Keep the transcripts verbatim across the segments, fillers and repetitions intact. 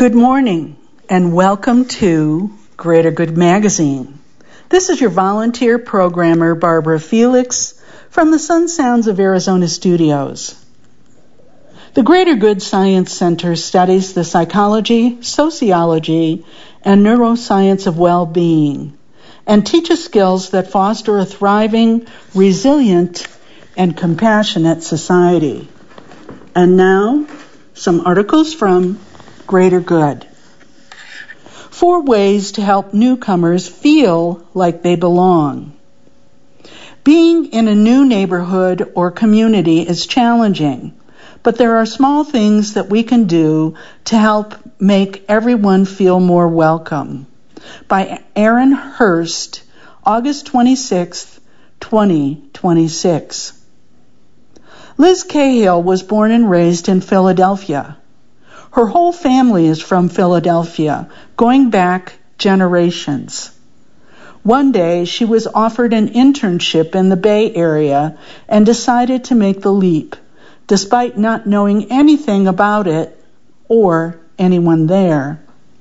Good morning and welcome to Greater Good Magazine. This is your volunteer programmer, Barbara Felix, from the Sun Sounds of Arizona studios. The Greater Good Science Center studies the psychology, sociology, and neuroscience of well-being and teaches skills that foster a thriving, resilient, and compassionate society. And now, some articles from Greater Good. Four ways to help newcomers feel like they belong. Being in a new neighborhood or community is challenging, but there are small things that we can do to help make everyone feel more welcome. By Aaron Hurst, August twenty-sixth, twenty twenty-six. Liz Cahill was born and raised in Philadelphia. Her whole family is from Philadelphia, going back generations. One day, she was offered an internship in the Bay Area and decided to make the leap, despite not knowing anything about it or anyone there.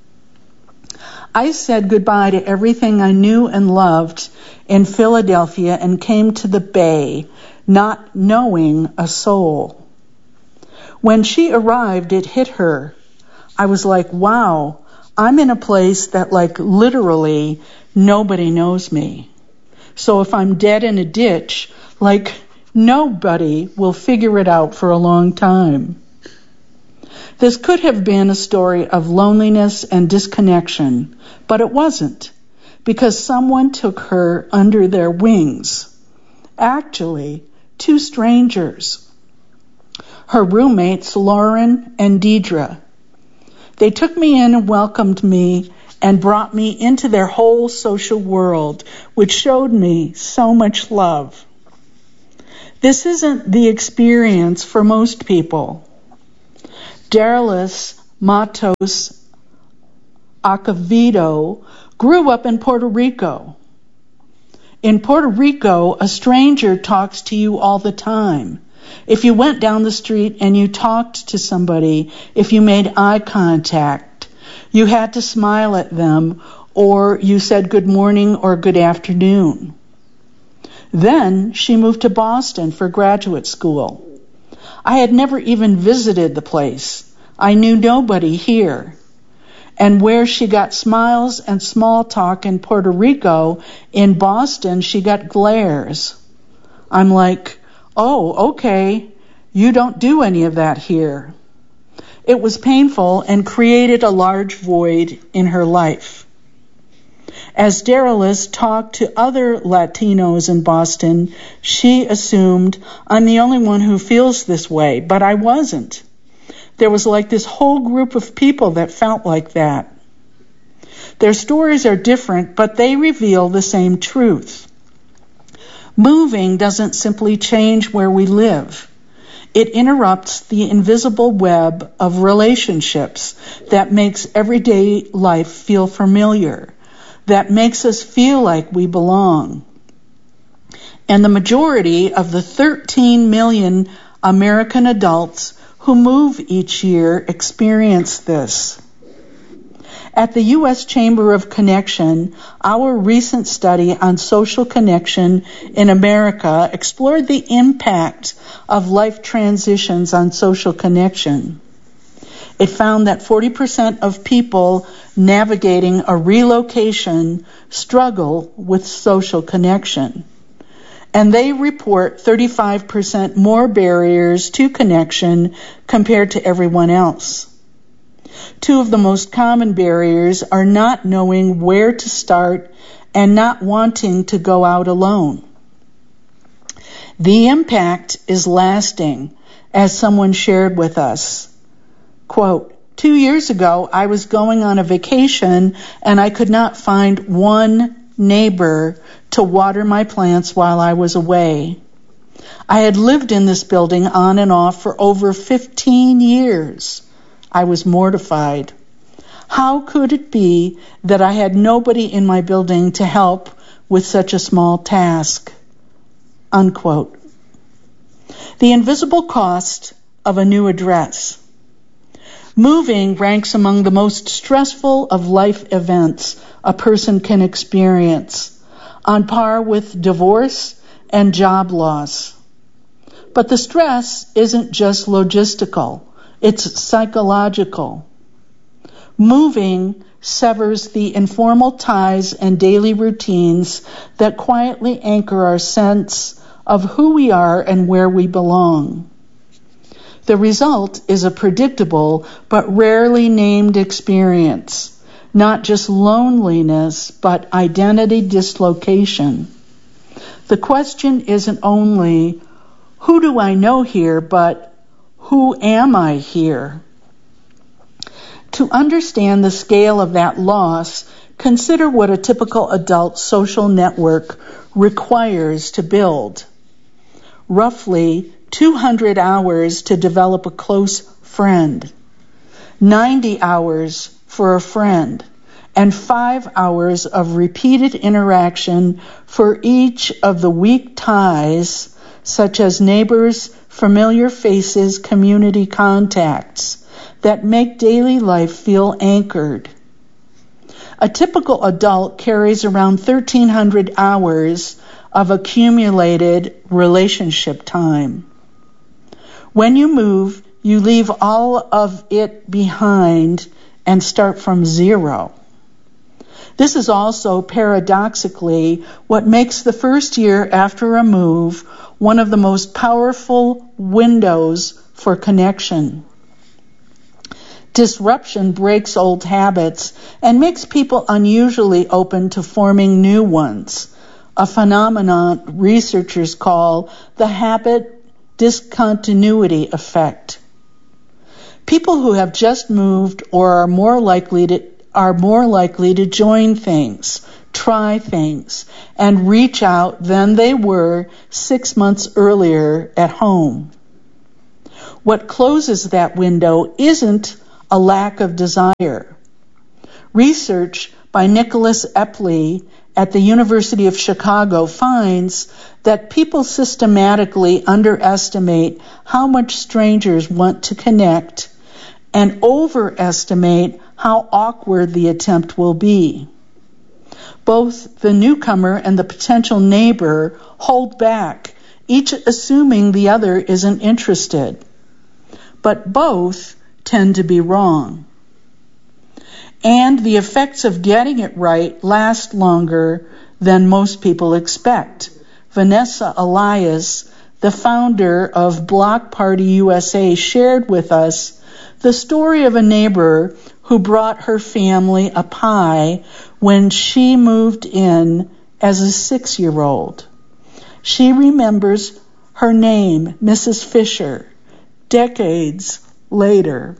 I said goodbye to everything I knew and loved in Philadelphia and came to the Bay, not knowing a soul. When she arrived, it hit her. I was like, wow, I'm in a place that, like, literally nobody knows me. So if I'm dead in a ditch, like, nobody will figure it out for a long time. This could have been a story of loneliness and disconnection, but it wasn't, because someone took her under their wings. Actually, two strangers. Her roommates, Lauren and Deidre. They took me in and welcomed me and brought me into their whole social world, which showed me so much love. This isn't the experience for most people. Darius Matos Acevedo grew up in Puerto Rico. In Puerto Rico, a stranger talks to you all the time. If you went down the street and you talked to somebody, if you made eye contact, you had to smile at them, or you said good morning or good afternoon. Then she moved to Boston for graduate school. I had never even visited the place. I knew nobody here. And where she got smiles and small talk in Puerto Rico, in Boston she got glares. I'm like, oh, okay, you don't do any of that here. It was painful and created a large void in her life. As Darius talked to other Latinos in Boston, she assumed, I'm the only one who feels this way, but I wasn't. There was like this whole group of people that felt like that. Their stories are different, but they reveal the same truth. Moving doesn't simply change where we live. It interrupts the invisible web of relationships that makes everyday life feel familiar, that makes us feel like we belong. And the majority of the thirteen million American adults who move each year experience this. At the U S Chamber of Connection, our recent study on social connection in America explored the impact of life transitions on social connection. It found that forty percent of people navigating a relocation struggle with social connection. And they report thirty-five percent more barriers to connection compared to everyone else. Two of the most common barriers are not knowing where to start and not wanting to go out alone. The impact is lasting, as someone shared with us. Quote, two years ago, I was going on a vacation and I could not find one neighbor to water my plants while I was away. I had lived in this building on and off for over fifteen years. I was mortified. How could it be that I had nobody in my building to help with such a small task? Unquote. The invisible cost of a new address. Moving ranks among the most stressful of life events a person can experience, on par with divorce and job loss. But the stress isn't just logistical, it's psychological. Moving severs the informal ties and daily routines that quietly anchor our sense of who we are and where we belong. The result is a predictable but rarely named experience, not just loneliness, but identity dislocation. The question isn't only, who do I know here, but who am I here? To understand the scale of that loss, consider what a typical adult social network requires to build. Roughly two hundred hours to develop a close friend, ninety hours for a friend, and five hours of repeated interaction for each of the weak ties, such as neighbors, familiar faces, community contacts, that make daily life feel anchored. A typical adult carries around thirteen hundred hours of accumulated relationship time. When you move, you leave all of it behind and start from zero. This is also paradoxically what makes the first year after a move one of the most powerful windows for connection. Disruption breaks old habits and makes people unusually open to forming new ones, a phenomenon researchers call the habit discontinuity effect. People who have just moved or are more likely to are more likely to join things, try things, and reach out than they were six months earlier at home. What closes that window isn't a lack of desire. Research by Nicholas Epley at the University of Chicago finds that people systematically underestimate how much strangers want to connect and overestimate how awkward the attempt will be. Both the newcomer and the potential neighbor hold back, each assuming the other isn't interested. But both tend to be wrong. And the effects of getting it right last longer than most people expect. Vanessa Elias, the founder of Block Party U S A, shared with us the story of a neighbor who brought her family a pie when she moved in as a six-year-old. She remembers her name, Missus Fisher, decades later.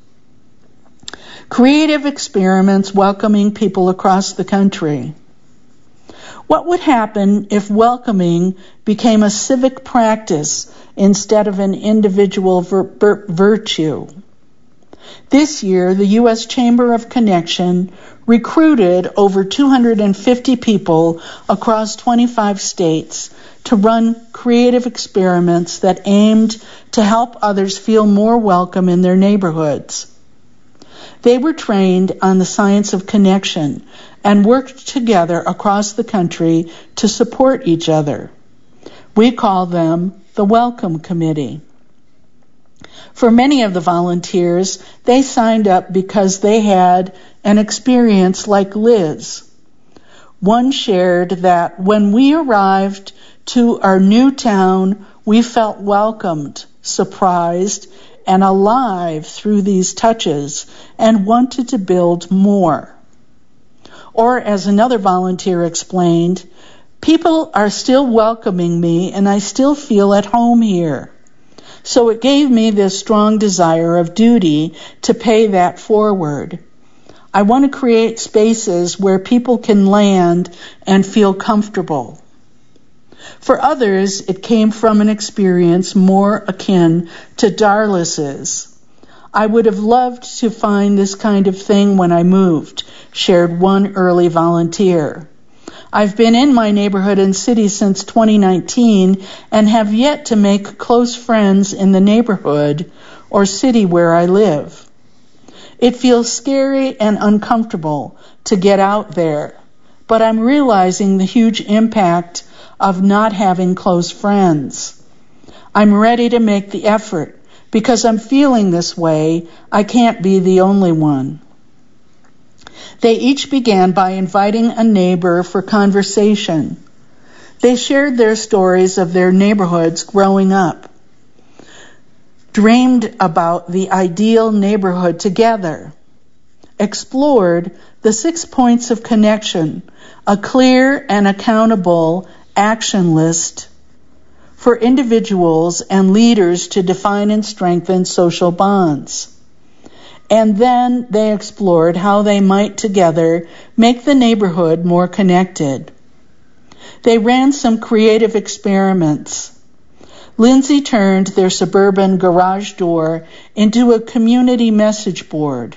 Creative experiments welcoming people across the country. What would happen if welcoming became a civic practice instead of an individual vir- vir- virtue? This year, the U S Chamber of Connection recruited over two hundred fifty people across twenty-five states to run creative experiments that aimed to help others feel more welcome in their neighborhoods. They were trained on the science of connection and worked together across the country to support each other. We call them the Welcome Committee. For many of the volunteers, they signed up because they had an experience like Liz. One shared that when we arrived to our new town, we felt welcomed, surprised, and alive through these touches and wanted to build more. Or as another volunteer explained, people are still welcoming me and I still feel at home here. So it gave me this strong desire of duty to pay that forward. I want to create spaces where people can land and feel comfortable. For others, it came from an experience more akin to Darlis's. I would have loved to find this kind of thing when I moved, shared one early volunteer. I've been in my neighborhood and city since twenty nineteen and have yet to make close friends in the neighborhood or city where I live. It feels scary and uncomfortable to get out there, but I'm realizing the huge impact of not having close friends. I'm ready to make the effort because I'm feeling this way. I can't be the only one. They each began by inviting a neighbor for conversation. They shared their stories of their neighborhoods growing up, dreamed about the ideal neighborhood together, explored the six points of connection, a clear and accountable action list for individuals and leaders to define and strengthen social bonds. And then they explored how they might together make the neighborhood more connected. They ran some creative experiments. Lindsay turned their suburban garage door into a community message board.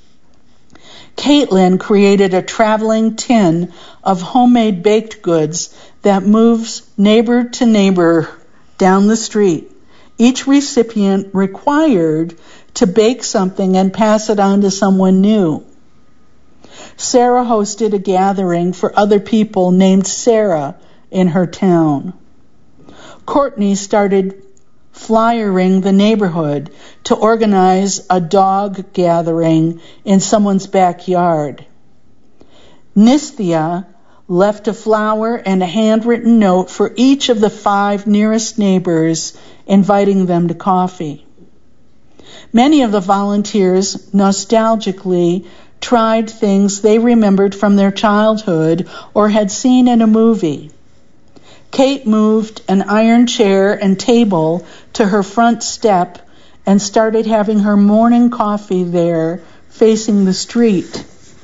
Caitlin created a traveling tin of homemade baked goods that moves neighbor to neighbor down the street. Each recipient required to bake something and pass it on to someone new. Sarah hosted a gathering for other people named Sarah in her town. Courtney started flyering the neighborhood to organize a dog gathering in someone's backyard. Nisthia left a flower and a handwritten note for each of the five nearest neighbors, inviting them to coffee. Many of the volunteers nostalgically tried things they remembered from their childhood or had seen in a movie. Kate moved an iron chair and table to her front step and started having her morning coffee there, facing the street.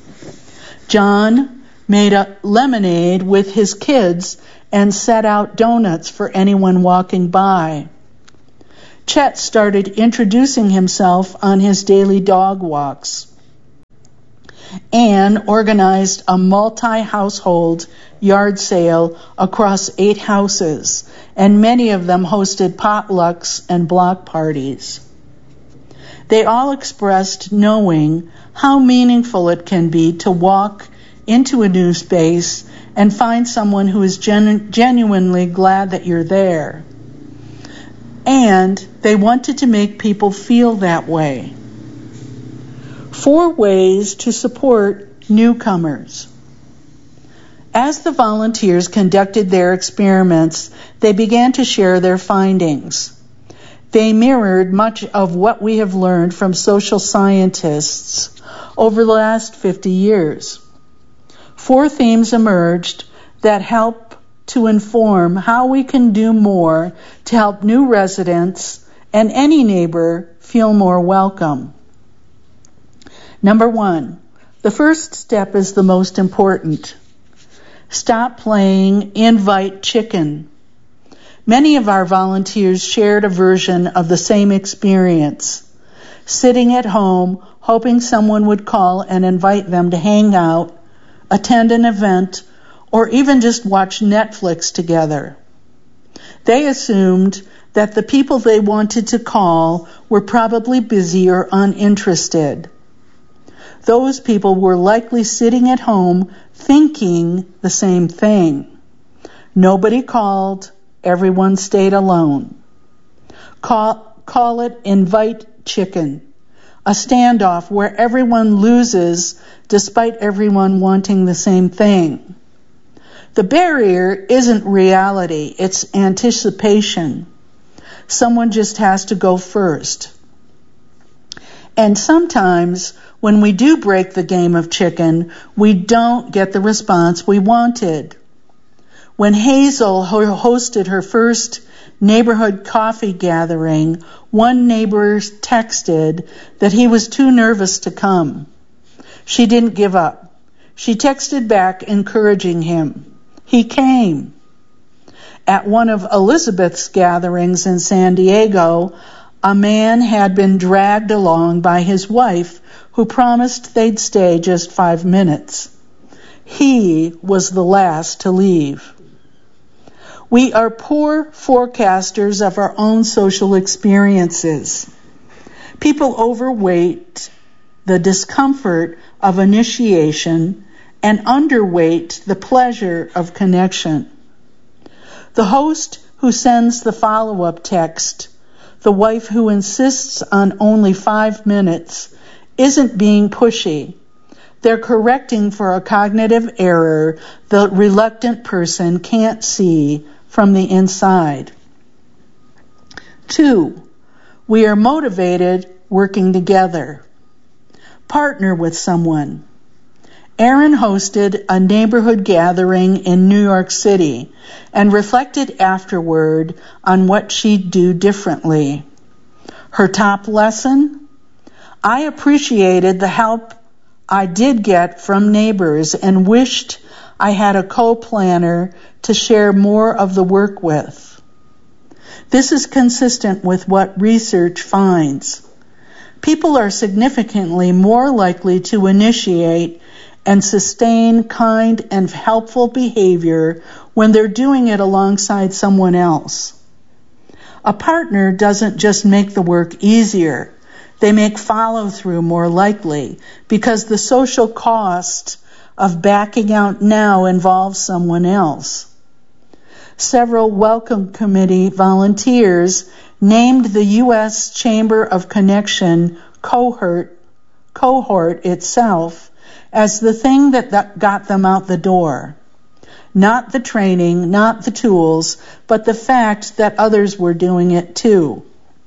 John made a lemonade with his kids and set out donuts for anyone walking by. Chet started introducing himself on his daily dog walks. Anne organized a multi-household yard sale across eight houses, and many of them hosted potlucks and block parties. They all expressed knowing how meaningful it can be to walk into a new space and find someone who is genu- genuinely glad that you're there. And they wanted to make people feel that way. Four ways to support newcomers. As the volunteers conducted their experiments, they began to share their findings. They mirrored much of what we have learned from social scientists over the last fifty years. Four themes emerged that help to inform how we can do more to help new residents and any neighbor feel more welcome. Number one, the first step is the most important. Stop playing invite chicken. Many of our volunteers shared a version of the same experience, sitting at home hoping someone would call and invite them to hang out, attend an event, or even just watch Netflix together. They assumed that the people they wanted to call were probably busy or uninterested. Those people were likely sitting at home thinking the same thing. Nobody called, everyone stayed alone. Call, call it invite chicken, a standoff where everyone loses despite everyone wanting the same thing. The barrier isn't reality, it's anticipation. Someone just has to go first. And sometimes when we do break the game of chicken, we don't get the response we wanted. When Hazel hosted her first neighborhood coffee gathering, one neighbor texted that he was too nervous to come. She didn't give up. She texted back encouraging him. He came. At one of Elizabeth's gatherings in San Diego, a man had been dragged along by his wife, who promised they'd stay just five minutes. He was the last to leave. We are poor forecasters of our own social experiences. People overweight the discomfort of initiation and underweight the pleasure of connection. The host who sends the follow-up text, the wife who insists on only five minutes, isn't being pushy. They're correcting for a cognitive error the reluctant person can't see from the inside. Two, we are motivated working together. Partner with someone. Erin hosted a neighborhood gathering in New York City and reflected afterward on what she'd do differently. Her top lesson? I appreciated the help I did get from neighbors and wished I had a co-planner to share more of the work with. This is consistent with what research finds. People are significantly more likely to initiate and sustain kind and helpful behavior when they're doing it alongside someone else. A partner doesn't just make the work easier. They make follow-through more likely because the social cost of backing out now involves someone else. Several Welcome Committee volunteers named the U S Chamber of Connection cohort, cohort itself as the thing that got them out the door. Not the training, not the tools, but the fact that others were doing it too.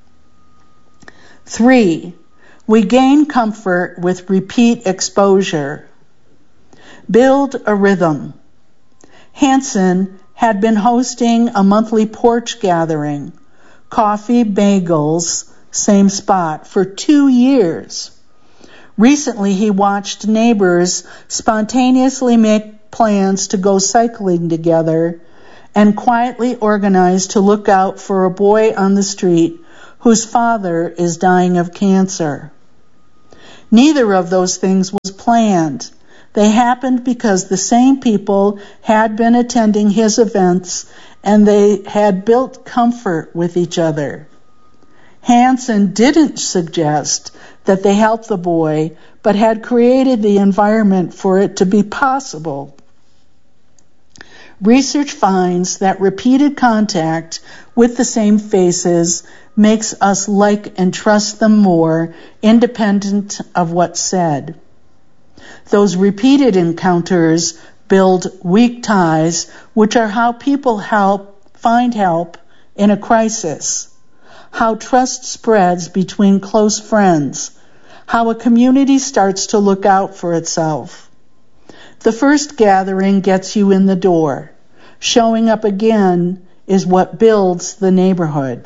Three, we gain comfort with repeat exposure. Build a rhythm. Hanson had been hosting a monthly porch gathering, coffee, bagels, same spot, for two years. Recently, he watched neighbors spontaneously make plans to go cycling together and quietly organize to look out for a boy on the street whose father is dying of cancer. Neither of those things was planned. They happened because the same people had been attending his events and they had built comfort with each other. Hanson didn't suggest that they help the boy, but had created the environment for it to be possible. Research finds that repeated contact with the same faces makes us like and trust them more, independent of what's said. Those repeated encounters build weak ties, which are how people help find help in a crisis, how trust spreads between close friends, how a community starts to look out for itself. The first gathering gets you in the door. Showing up again is what builds the neighborhood.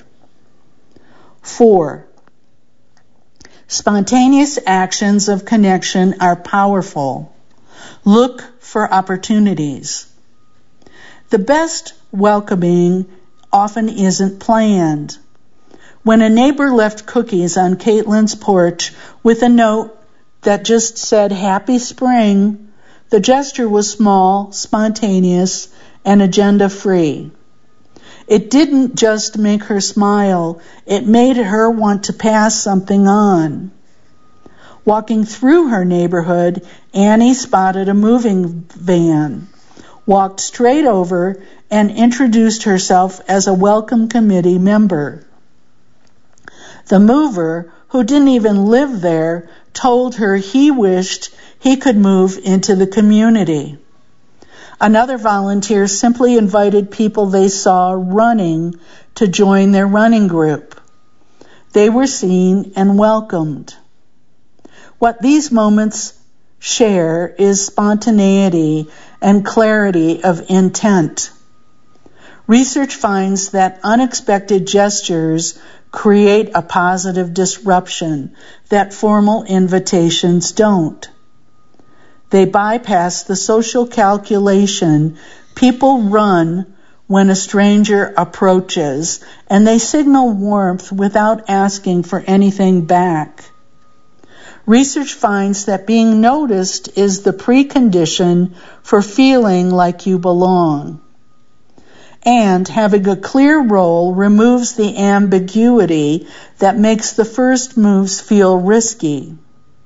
Four, spontaneous actions of connection are powerful. Look for opportunities. The best welcoming often isn't planned. When a neighbor left cookies on Caitlin's porch with a note that just said Happy Spring, the gesture was small, spontaneous, and agenda-free. It didn't just make her smile, it made her want to pass something on. Walking through her neighborhood, Annie spotted a moving van, walked straight over, and introduced herself as a Welcome Committee member. The mover, who didn't even live there, told her he wished he could move into the community. Another volunteer simply invited people they saw running to join their running group. They were seen and welcomed. What these moments share is spontaneity and clarity of intent. Research finds that unexpected gestures create a positive disruption that formal invitations don't. They bypass the social calculation people run when a stranger approaches, and they signal warmth without asking for anything back. Research finds that being noticed is the precondition for feeling like you belong. And having a clear role removes the ambiguity that makes the first moves feel risky.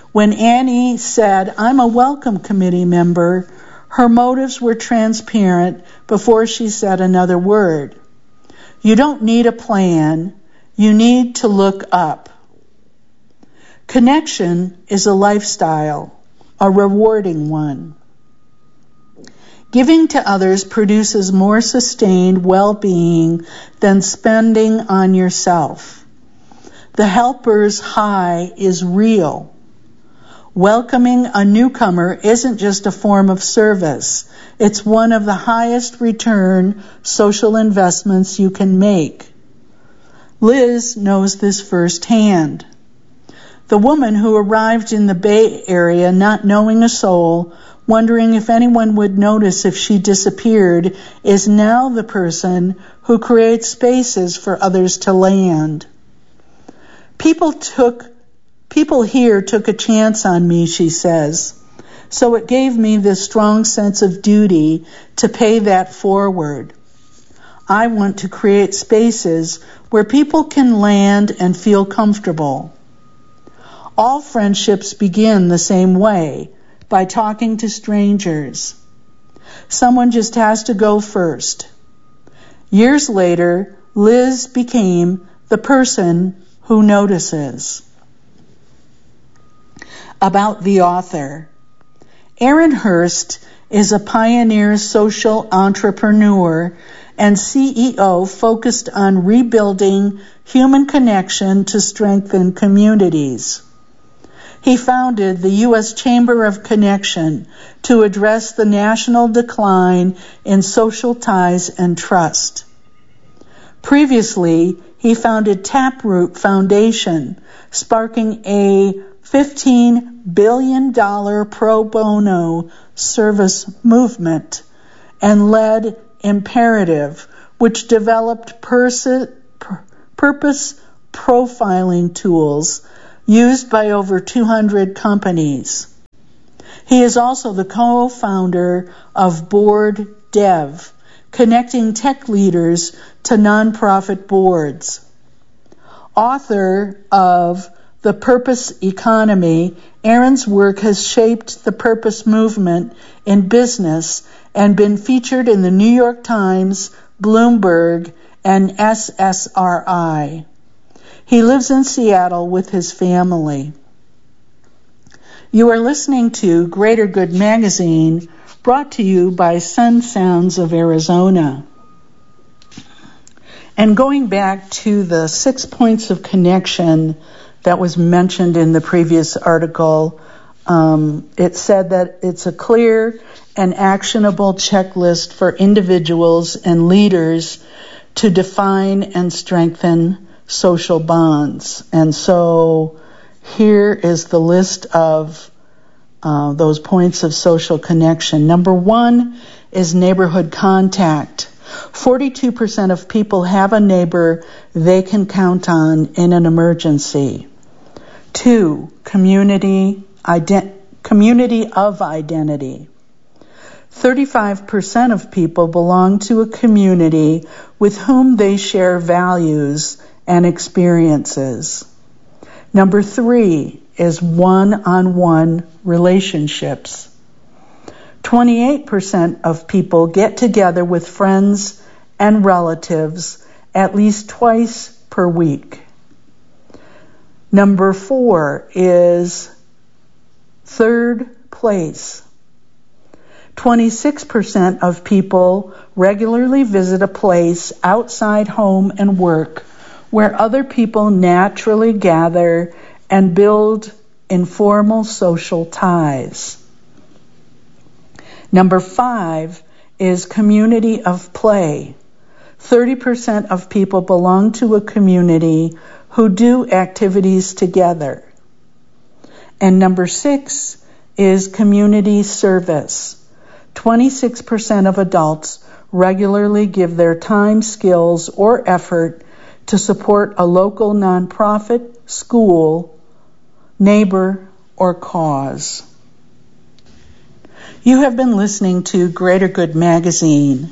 When Annie said, "I'm a welcome committee member," her motives were transparent before she said another word. You don't need a plan. You need to look up. Connection is a lifestyle, a rewarding one. Giving to others produces more sustained well-being than spending on yourself. The helper's high is real. Welcoming a newcomer isn't just a form of service. It's one of the highest return social investments you can make. Liz knows this firsthand. The woman who arrived in the Bay Area not knowing a soul, wondering if anyone would notice if she disappeared, is now the person who creates spaces for others to land. People took People here took a chance on me, she says, so it gave me this strong sense of duty to pay that forward. I want to create spaces where people can land and feel comfortable. All friendships begin the same way, by talking to strangers. Someone just has to go first. Years later, Liz became the person who notices. About the author. Aaron Hurst is a pioneer social entrepreneur and C E O focused on rebuilding human connection to strengthen communities. He founded the U S Chamber of Connection to address the national decline in social ties and trust. Previously, he founded Taproot Foundation, sparking a fifteen billion dollars pro bono service movement, and led Imperative, which developed pers- pur- purpose profiling tools used by over two hundred companies. He is also the co-founder of Board Dev, connecting tech leaders to nonprofit boards. Author of The Purpose Economy, Aaron's work has shaped the purpose movement in business and been featured in the New York Times, Bloomberg, and S S R I. He lives in Seattle with his family. You are listening to Greater Good Magazine, brought to you by Sun Sounds of Arizona. And going back to the six points of connection that was mentioned in the previous article, um, it said that it's a clear and actionable checklist for individuals and leaders to define and strengthen social bonds. And so here is the list of uh, those points of social connection. Number one is neighborhood contact. forty-two percent of people have a neighbor they can count on in an emergency. Two, community, ident- community of identity. thirty-five percent of people belong to a community with whom they share values and experiences. Number three is one-on-one relationships. twenty-eight percent of people get together with friends and relatives at least twice per week. Number four is third place. twenty-six percent of people regularly visit a place outside home and work where other people naturally gather and build informal social ties. Number five is community of play. thirty percent of people belong to a community who do activities together. And number six is community service. twenty-six percent of adults regularly give their time, skills, or effort to support a local nonprofit, school, neighbor, or cause. You have been listening to Greater Good Magazine,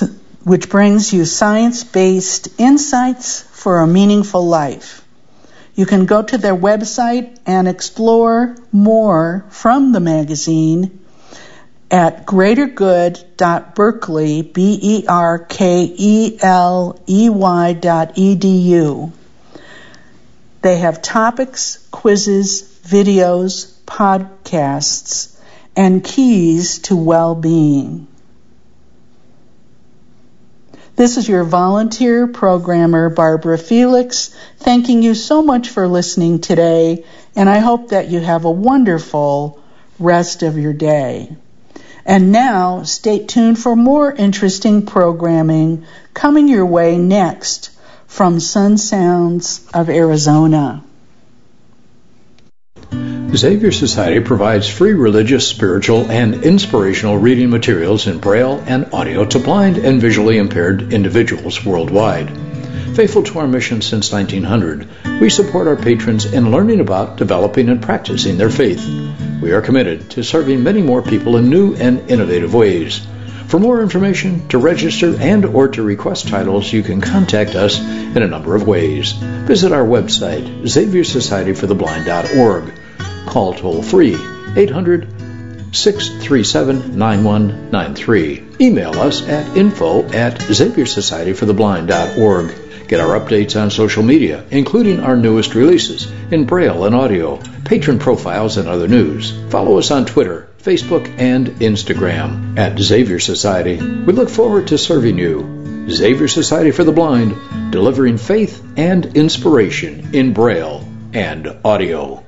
which brings you science-based insights for a meaningful life. You can go to their website and explore more from the magazine at greater good dot berkeley, B E R K E L E Y dot E D U. They have topics, quizzes, videos, podcasts, and keys to well-being. This is your volunteer programmer, Barbara Felix, thanking you so much for listening today, and I hope that you have a wonderful rest of your day. And now, stay tuned for more interesting programming coming your way next from Sun Sounds of Arizona. Xavier Society provides free religious, spiritual, and inspirational reading materials in Braille and audio to blind and visually impaired individuals worldwide. Faithful to our mission since nineteen hundred, we support our patrons in learning about, developing, and practicing their faith. We are committed to serving many more people in new and innovative ways. For more information, to register, and or to request titles, you can contact us in a number of ways. Visit our website, xavier society for the blind dot org. Call toll-free eight hundred, six three seven, nine one nine three. Email us at info at xavier society for the blind dot org. Get our updates on social media, including our newest releases in Braille and audio, patron profiles, and other news. Follow us on Twitter, Facebook, and Instagram at Xavier Society. We look forward to serving you. Xavier Society for the Blind, delivering faith and inspiration in Braille and audio.